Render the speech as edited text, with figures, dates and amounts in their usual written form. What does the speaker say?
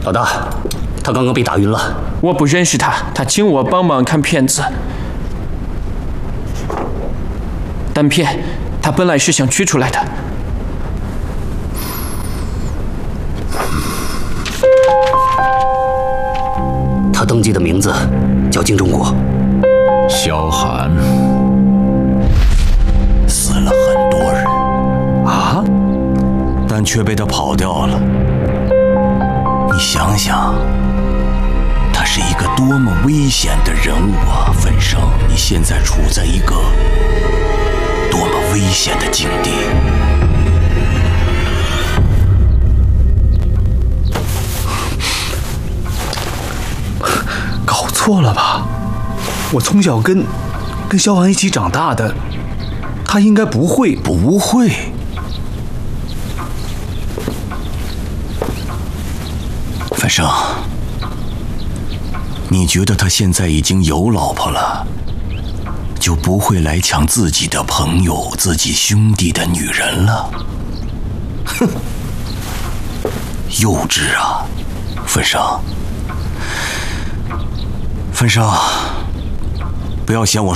老大，他刚刚被打晕了。 我不认识他，他请我帮忙看片子。单片，他本来是想取出来的。 他登记的名字叫金钟国。 萧寒，死了很多人啊，但却被他跑掉了。你想想，他是一个多么危险的人物啊！粉生，你现在处在一个多么危险的境地！ 搞错了吧？我从小跟萧寒一起长大的，他应该不会。 不会。粉生，你觉得他现在已经有老婆了，就不会来抢自己的朋友、自己兄弟的女人了？哼，幼稚啊，粉生。粉生，不要嫌我